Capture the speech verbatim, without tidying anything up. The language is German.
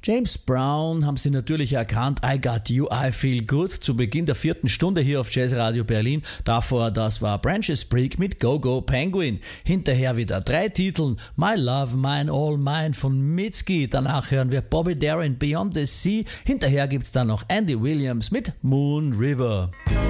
James Brown haben Sie natürlich erkannt, I Got You, I Feel Good, zu Beginn der vierten Stunde hier auf Jazzradio Berlin. Davor, das war Branches Break mit Go Go Penguin. Hinterher wieder drei Titeln, My Love, Mine, All Mine von Mitski. Danach hören wir Bobby Darin, Beyond the Sea. Hinterher gibt's dann noch Andy Williams mit Moon River.